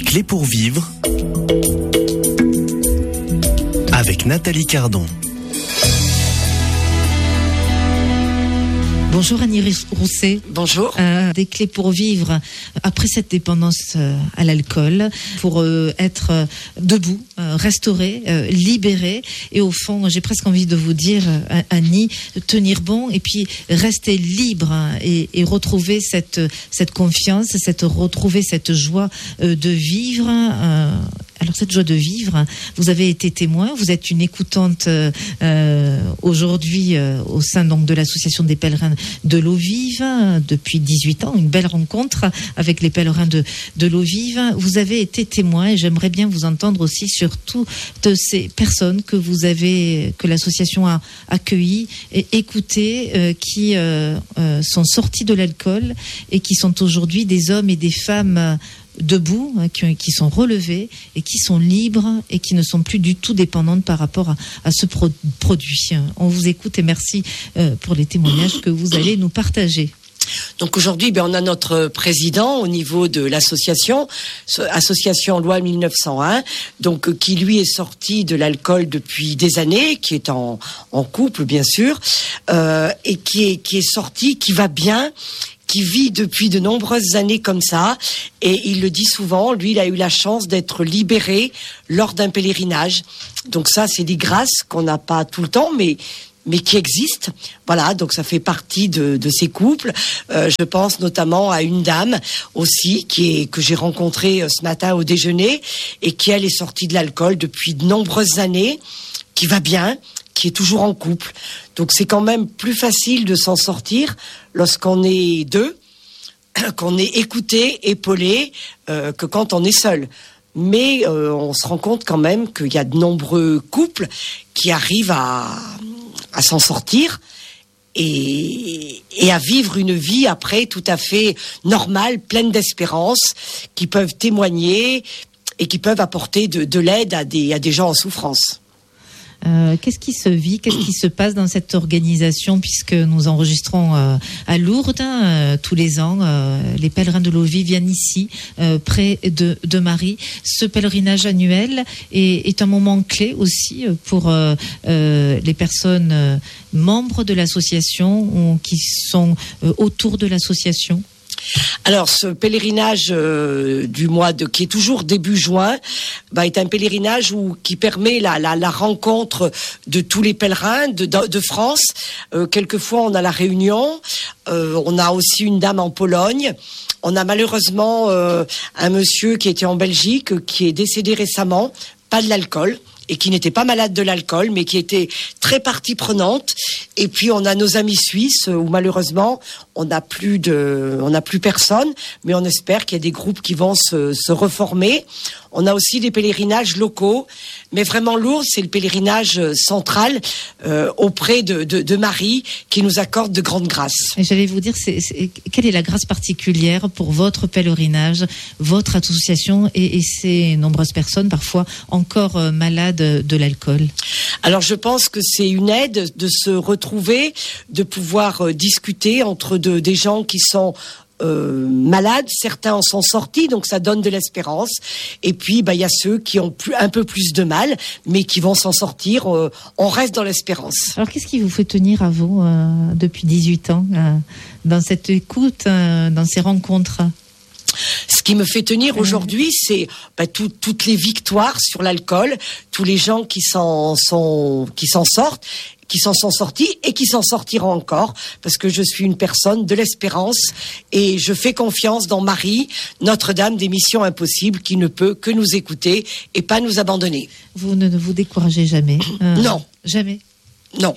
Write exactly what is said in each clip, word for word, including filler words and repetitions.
clés pour vivre avec Nathalie Cardon. Bonjour Annie Rousset. Bonjour. Euh, des clés pour vivre après cette dépendance euh, à l'alcool, pour euh, être euh, debout, euh, restauré, euh, libéré. Et au fond, j'ai presque envie de vous dire, euh, Annie, tenir bon et puis rester libre hein, et, et retrouver cette, cette confiance, cette, retrouver cette joie euh, de vivre. Euh, Alors cette joie de vivre, vous avez été témoin, vous êtes une écoutante euh, aujourd'hui euh, au sein donc de l'association des pèlerins de l'eau vive euh, depuis dix-huit ans, une belle rencontre avec les pèlerins de, de l'eau vive. Vous avez été témoin et j'aimerais bien vous entendre aussi sur toutes ces personnes que vous avez, que l'association a accueillies et écoutées, euh, qui euh, euh, sont sortis de l'alcool et qui sont aujourd'hui des hommes et des femmes euh, debout, hein, qui, qui sont relevés et qui sont libres et qui ne sont plus du tout dépendantes par rapport à, à ce pro- produit. On vous écoute et merci euh, pour les témoignages que vous allez nous partager. Donc aujourd'hui, ben, on a notre président au niveau de l'association, association loi mille neuf cent un, donc qui lui est sorti de l'alcool depuis des années, qui est en, en couple bien sûr, euh, et qui est, qui est sorti, qui va bien, qui vit depuis de nombreuses années comme ça, et il le dit souvent, lui il a eu la chance d'être libéré lors d'un pèlerinage. Donc ça c'est des grâces qu'on n'a pas tout le temps, mais mais qui existent. Voilà, donc ça fait partie de, de ces couples. Euh, je pense notamment à une dame aussi qui est que j'ai rencontrée ce matin au déjeuner et qui elle est sortie de l'alcool depuis de nombreuses années, qui va bien, qui est toujours en couple. Donc c'est quand même plus facile de s'en sortir lorsqu'on est deux, qu'on est écouté, épaulé, euh, que quand on est seul. Mais euh, on se rend compte quand même qu'il y a de nombreux couples qui arrivent à, à s'en sortir et, et à vivre une vie après tout à fait normale, pleine d'espérance, qui peuvent témoigner et qui peuvent apporter de, de l'aide à des, à des gens en souffrance. Euh, qu'est-ce qui se vit, qu'est-ce qui se passe dans cette organisation, puisque nous enregistrons euh, à Lourdes euh, tous les ans, euh, les pèlerins de l'eau vive viennent ici, euh, près de, de Marie. Ce pèlerinage annuel est, est un moment clé aussi pour euh, euh, les personnes euh, membres de l'association ou qui sont euh, autour de l'association. Alors, ce pèlerinage euh, du mois de, qui est toujours début juin, bah, est un pèlerinage où qui permet la, la, la rencontre de tous les pèlerins de, de, de France. Euh, quelquefois, on a la réunion. Euh, on a aussi une dame en Pologne. On a malheureusement euh, un monsieur qui était en Belgique, qui est décédé récemment, pas de l'alcool, et qui n'était pas malade de l'alcool, mais qui était très partie prenante. Et puis on a nos amis suisses où malheureusement on n'a plus de, on n'a plus personne, mais on espère qu'il y a des groupes qui vont se, se reformer. On a aussi des pèlerinages locaux, mais vraiment lourd, c'est le pèlerinage central euh, auprès de, de, de Marie qui nous accorde de grandes grâces. Et j'allais vous dire, c'est, c'est, quelle est la grâce particulière pour votre pèlerinage, votre association et, et ces nombreuses personnes, parfois encore euh, malades de l'alcool? Alors je pense que c'est une aide de se retrouver, de pouvoir euh, discuter entre de, des gens qui sont Euh, malades, certains en sont sortis, donc ça donne de l'espérance. Et puis, bah, il y a ceux qui ont plus, un peu plus de mal, mais qui vont s'en sortir. Euh, on reste dans l'espérance. Alors, qu'est-ce qui vous fait tenir à vous euh, depuis dix-huit ans, euh, dans cette écoute, euh, dans ces rencontres? Ce qui me fait tenir aujourd'hui, c'est bah, tout, toutes les victoires sur l'alcool, tous les gens qui s'en sont, qui s'en sortent, qui s'en sont sortis et qui s'en sortiront encore, parce que je suis une personne de l'espérance et je fais confiance dans Marie, Notre-Dame des missions impossibles, qui ne peut que nous écouter et pas nous abandonner. Vous ne vous découragez jamais? euh, Non. Jamais? Non.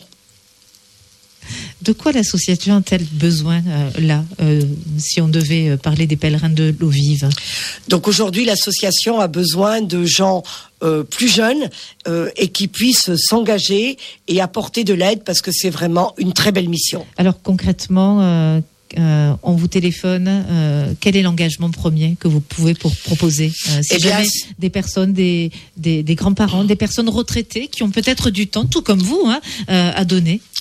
De quoi l'association a-t-elle besoin euh, là, euh, si on devait parler des pèlerins de l'eau vive? Donc aujourd'hui, l'association a besoin de gens euh, plus jeunes euh, et qui puissent s'engager et apporter de l'aide, parce que c'est vraiment une très belle mission. Alors concrètement, euh, euh, on vous téléphone, euh, quel est l'engagement premier que vous pouvez pour proposer euh, si Eh bien, jamais des personnes, des, des, des grands-parents, des personnes retraitées qui ont peut-être du temps, tout comme vous, hein, euh, à donner?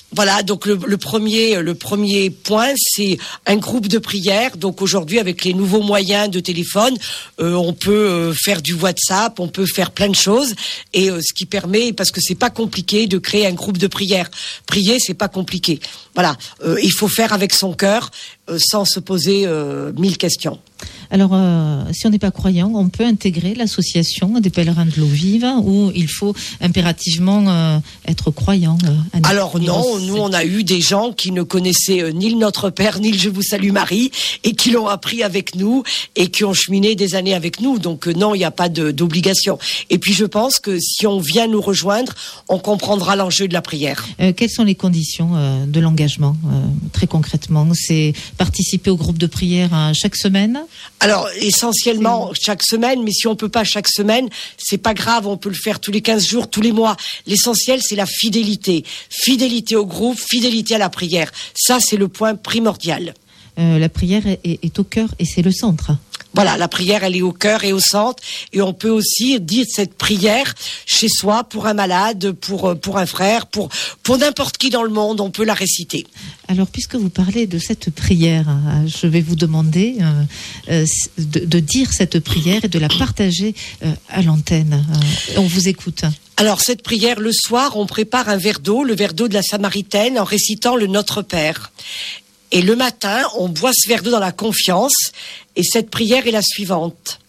Voilà, donc le, le premier, le premier point, c'est un groupe de prière. Donc aujourd'hui, avec les nouveaux moyens de téléphone, euh, on peut euh, faire du WhatsApp, on peut faire plein de choses, et euh, ce qui permet, parce que c'est pas compliqué de créer un groupe de prière. Prier, c'est pas compliqué. Voilà, euh, il faut faire avec son cœur, euh, sans se poser euh, mille questions. Alors, euh, si on n'est pas croyant, on peut intégrer l'association des pèlerins de l'eau vive, ou il faut impérativement euh, être croyant. Euh, Alors non, nous on a eu des gens qui ne connaissaient euh, ni le Notre Père, ni le Je vous salue Marie, et qui l'ont appris avec nous, et qui ont cheminé des années avec nous. Donc euh, non, il n'y a pas de, d'obligation. Et puis je pense que si on vient nous rejoindre, on comprendra l'enjeu de la prière. Euh, quelles sont les conditions euh, de l'engagement, euh, très concrètement? C'est participer au groupe de prière euh, chaque semaine? Alors, essentiellement, chaque semaine, mais si on peut pas chaque semaine, c'est pas grave, on peut le faire tous les quinze jours, tous les mois. L'essentiel, c'est la fidélité. Fidélité au groupe, fidélité à la prière. Ça, c'est le point primordial. Euh, la prière est, est, est au cœur et c'est le centre. Voilà, la prière, elle est au cœur et au centre. Et on peut aussi dire cette prière chez soi, pour un malade, pour, pour un frère, pour, pour n'importe qui dans le monde, on peut la réciter. Alors, puisque vous parlez de cette prière, je vais vous demander euh, de, de dire cette prière et de la partager euh, à l'antenne. Euh, on vous écoute. Alors, cette prière, le soir, on prépare un verre d'eau, le verre d'eau de la Samaritaine, en récitant le Notre Père. Et le matin, on boit ce verre d'eau dans la confiance. Et cette prière est la suivante.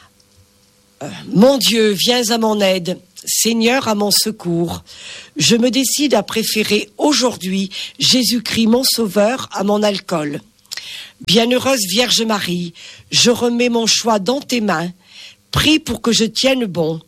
Euh, Mon Dieu, viens à mon aide. Seigneur, à mon secours. Je me décide à préférer aujourd'hui Jésus-Christ, mon sauveur, à mon alcool. Bienheureuse Vierge Marie, je remets mon choix dans tes mains. Prie pour que je tienne bon.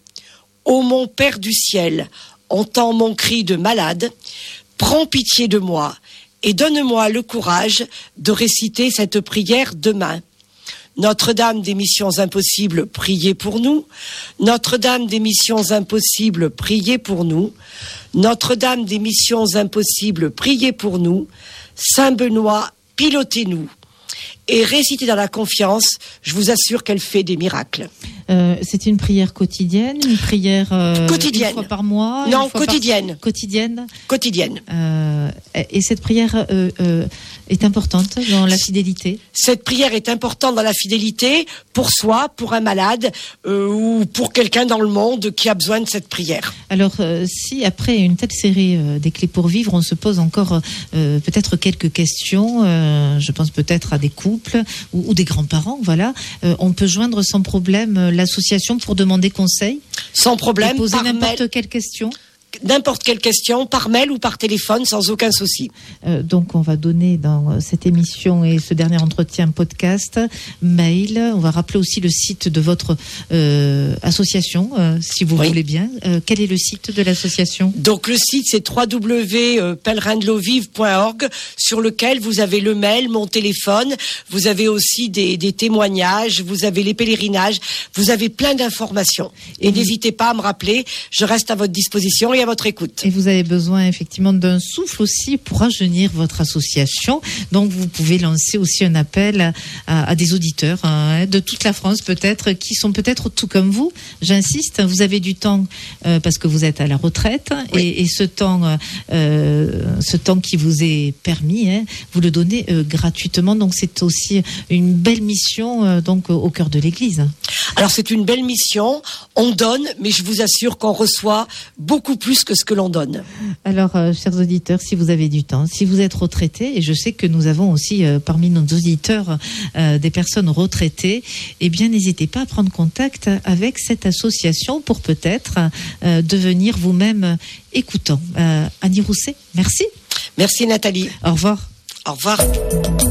Ô mon Père du ciel, entends mon cri de malade. Prends pitié de moi. Et donne-moi le courage de réciter cette prière demain. Notre-Dame des missions impossibles, priez pour nous. Notre-Dame des missions impossibles, priez pour nous. Notre-Dame des missions impossibles, priez pour nous. Saint Benoît, pilotez-nous. Et récitez dans la confiance, je vous assure qu'elle fait des miracles. Euh, c'est une prière quotidienne, une prière euh, quotidienne. Une fois par mois? Non, quotidienne. Par... Quotidienne. Quotidienne. Euh, et cette prière euh, euh, est importante dans la fidélité? Cette prière est importante dans la fidélité pour soi, pour un malade euh, ou pour quelqu'un dans le monde qui a besoin de cette prière. Alors, euh, si après une telle série euh, des clés pour vivre, on se pose encore euh, peut-être quelques questions, euh, je pense peut-être à des couples ou, ou des grands-parents, voilà, euh, on peut joindre sans problème euh, l'association pour demander conseil? Sans problème, et poser par n'importe mail. quelle question? N'importe quelle question, par mail ou par téléphone, sans aucun souci. Euh, donc, on va donner dans cette émission et ce dernier entretien podcast, mail. On va rappeler aussi le site de votre euh, association, euh, si vous oui. voulez bien. Euh, quel est le site de l'association? Donc, le site, c'est w w w point pèlerin de l'eau vive point org, sur lequel vous avez le mail, mon téléphone. Vous avez aussi des, des témoignages, vous avez les pèlerinages, vous avez plein d'informations. Et, et n'hésitez pas à me rappeler, je reste à votre disposition et à votre écoute. Et vous avez besoin effectivement d'un souffle aussi pour rajeunir votre association. Donc vous pouvez lancer aussi un appel à, à des auditeurs hein, de toute la France peut-être, qui sont peut-être tout comme vous. J'insiste, vous avez du temps euh, parce que vous êtes à la retraite oui. et, et ce temps, euh, ce temps qui vous est permis, hein, vous le donnez euh, gratuitement. Donc c'est aussi une belle mission euh, donc au cœur de l'Église. Alors c'est une belle mission. On donne, mais je vous assure qu'on reçoit beaucoup plus que ce que l'on donne. Alors, euh, chers auditeurs, si vous avez du temps, si vous êtes retraités, et je sais que nous avons aussi euh, parmi nos auditeurs euh, des personnes retraitées, eh bien, n'hésitez pas à prendre contact avec cette association pour peut-être euh, devenir vous-même écoutant. Euh, Annie Rousset, merci. Merci Nathalie. Au revoir. Au revoir.